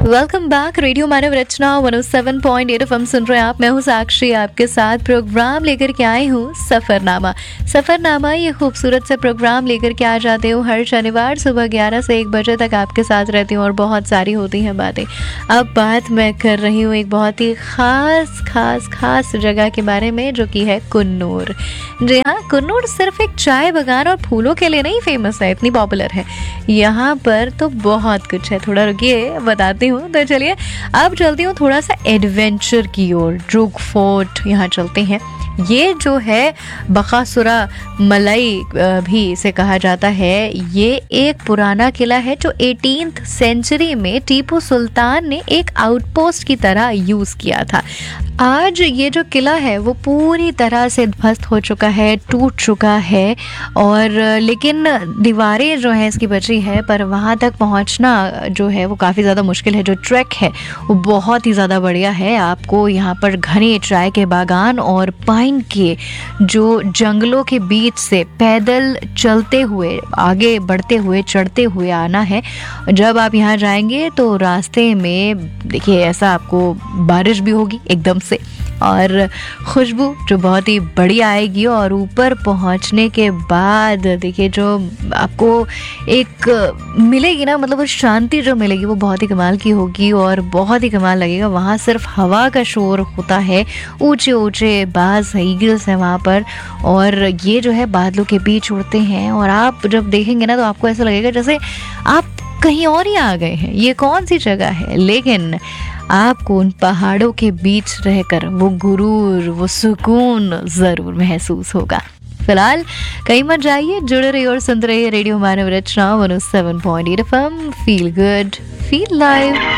Welcome back. Radio मानव रचना 107.8 FM सुन रहे हैं आप। मैं हूँ साक्षी, आपके साथ प्रोग्राम लेकर के आई हूँ सफ़रनामा। सफ़रनामा ये खूबसूरत से प्रोग्राम लेकर के आ जाते हूँ हर शनिवार सुबह 11 से 1 बजे तक आपके साथ रहती हूँ और बहुत सारी होती हैं बातें। अब बात मैं कर रही हूँ एक बहुत ही ख़ास जगह के बारे में, जो कि है कुन्नूर। जी हाँ, कुन्नूर सिर्फ एक चाय बागान और फूलों के लिए नहीं फेमस है, इतनी पॉपुलर है। यहाँ पर तो बहुत कुछ है, थोड़ा रुकिए बताती हूँ। तो चलिए अब चलती हूँ थोड़ा सा एडवेंचर की ओर। ड्रूग फोर्ट यहाँ चलते हैं। ये जो है बकासुरा मलाई भी इसे कहा जाता है। ये एक पुराना किला है जो 18th सेंचुरी में टीपू सुल्तान ने एक आउटपोस्ट की तरह यूज़ किया था। आज ये जो किला है वो पूरी तरह से ध्वस्त हो चुका है, टूट चुका है, और लेकिन दीवारें जो हैं इसकी बची है, पर वहाँ तक पहुँचना जो है वो काफ़ी ज़्यादा मुश्किल है। जो ट्रैक है वो बहुत ही ज़्यादा बढ़िया है। आपको यहाँ पर घने चाय के बागान और पाइन के जो जंगलों के बीच से पैदल चलते हुए, आगे बढ़ते हुए, चढ़ते हुए आना है। जब आप यहाँ जाएंगे तो रास्ते में देखिए ऐसा आपको बारिश भी होगी एकदम से, और खुशबू जो बहुत ही बढ़िया आएगी, और ऊपर पहुंचने के बाद देखिए जो आपको एक मिलेगी ना, मतलब वो शांति जो मिलेगी वो बहुत ही कमाल की होगी और बहुत ही कमाल लगेगा। वहाँ सिर्फ हवा का शोर होता है, ऊंचे ऊंचे बाज ईगल्स हैं वहाँ पर, और ये जो है बादलों के बीच उड़ते हैं, और आप जब देखेंगे ना तो आपको ऐसा लगेगा जैसे आप कहीं और ही आ गए हैं। ये कौन सी जगह है, लेकिन आपको उन पहाड़ों के बीच रहकर वो गुरूर, वो सुकून ज़रूर महसूस होगा। फिलहाल कहीं मत जाइए, जुड़े रहिए और सुनते रहिए रेडियो मानव रचना 107.8 FM। Feel good, feel live.